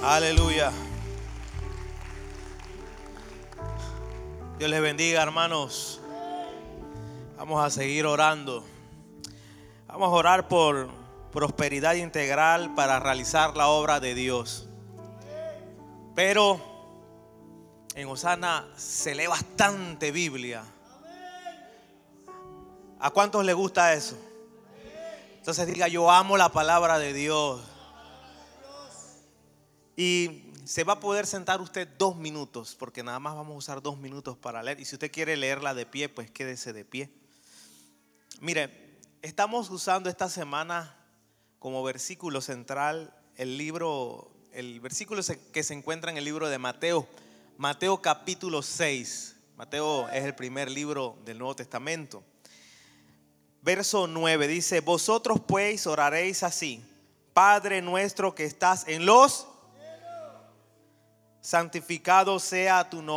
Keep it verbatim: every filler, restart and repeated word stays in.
Aleluya. Dios les bendiga, hermanos. Vamos a seguir orando. Vamos a orar por prosperidad integral para realizar la obra de Dios. Pero en Osana se lee bastante Biblia. ¿A cuántos les gusta eso? Entonces diga: yo amo la palabra de Dios. Y se va a poder sentar usted dos minutos, porque nada más vamos a usar dos minutos para leer. Y si usted quiere leerla de pie, pues quédese de pie. Mire, estamos usando esta semana como versículo central el libro, el versículo que se encuentra en el libro de Mateo, Mateo capítulo seis. Mateo es el primer libro del Nuevo Testamento. Verso nueve dice: vosotros pues oraréis así: Padre nuestro que estás en los, santificado sea tu nombre.